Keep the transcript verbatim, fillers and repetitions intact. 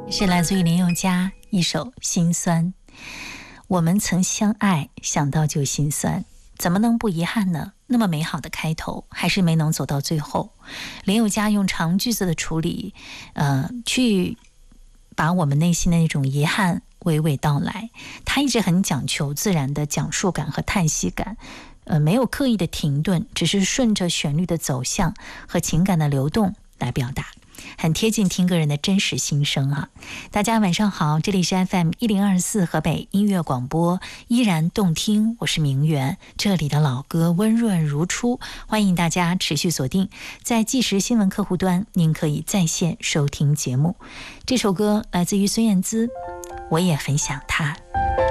是来自于林宥嘉一首《心酸》。我们曾相爱，想到就心酸，怎么能不遗憾呢？那么美好的开头，还是没能走到最后。林宥嘉用长句子的处理，呃，去把我们内心的那种遗憾娓娓道来。他一直很讲求自然的讲述感和叹息感，呃，没有刻意的停顿，只是顺着旋律的走向和情感的流动来表达。很贴近听歌人的真实心声啊！大家晚上好，这里是 F M 一零二四河北音乐广播，依然动听，我是明媛，这里的老歌温润如初，欢迎大家持续锁定在即时新闻客户端，您可以在线收听节目。这首歌来自于孙燕姿，我也很想他。